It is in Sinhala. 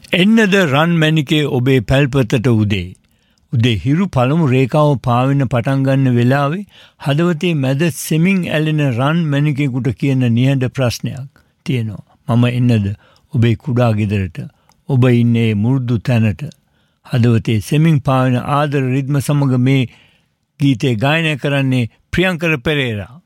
එන්නද රන් මැණිකේ ඔබේ පැල්පතට උදේ. උදේ හිරු පළමු රේඛාව පාවෙන පටන් ගන්න වෙලාවේ හදවතේ මැද සෙමින් ඇලෙන රන් මැණිකේකට කියන නිහඬ ප්‍රශ්නයක් තියෙනවා. මම එන්නද ඔබේ කුඩා ගෙදරට. ඔබ ඉන්නේ මුරුදු තැනට. හදවතේ සෙමින් පාවෙන ආදර රිද්ම සමග මේ ගීතේ ගායනය කරන්නේ ප්‍රියංකර පෙරේරා.